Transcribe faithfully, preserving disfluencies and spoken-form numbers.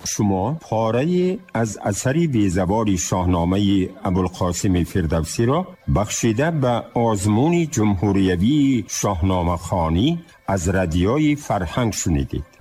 شما پاره از اثری بیزبان شاهنامه ابوالقاسم فردوسی را بخشیده به آزمون جمهوریوی شاهنامه خوانی از رادیوی فرهنگ شنیدید.